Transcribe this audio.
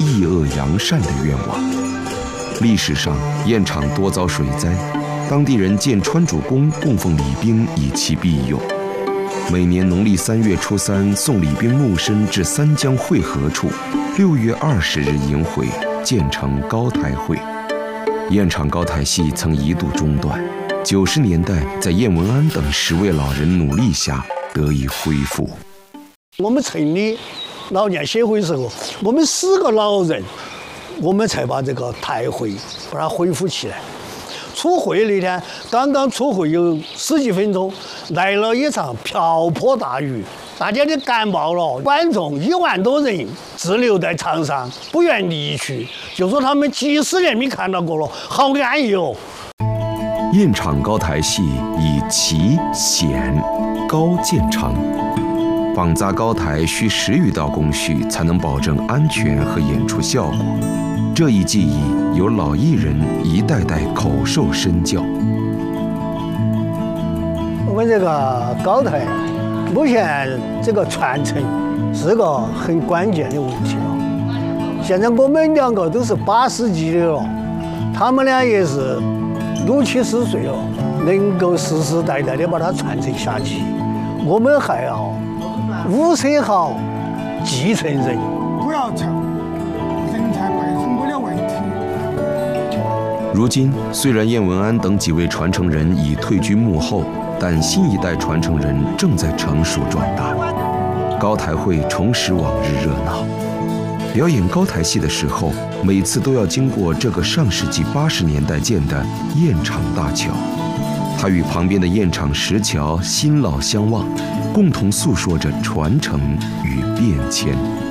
抑恶扬善的愿望。历史上，堰场多遭水灾，当地人建川主公供奉礼兵以其庇佑。每年农历3月初3送礼兵墓身至三江汇合处，6月20日迎回，建成高台会。堰场高台戏曾一度中断，90年代在晏文安等10位老人努力下得以恢复。 我们成立老年协会的时候，我们4个老人，我们才把这个台会把它恢复起来。出会那天刚刚出会有10几分钟，来了一场瓢泼大雨，大家都感冒了，观众1万多人滞留在场上，不愿离去，就说他们几10年没看到过了，好安逸哦。 堰场高台戏以奇、险、高见长，绑扎高台需10余道工序才能保证安全和演出效果。这一技艺由老艺人一代代口授身教。 我们这个高台目前这个传承是个很关键的问题了。现在我们2个都是80几的了，他们俩也是60、70岁了，能够世世代代的把它传承下去。我们还要物色好继承人， 不要抢，人才派生不了问题。 如今，虽然晏文安等几位传承人已退居幕后，但新一代传承人正在成熟壮大。高台会重拾往日热闹。表演高台戏的时候，每次都要经过这个上世纪80年代建的堰场大桥，它与旁边的堰场石桥新老相望，共同诉说着传承与变迁。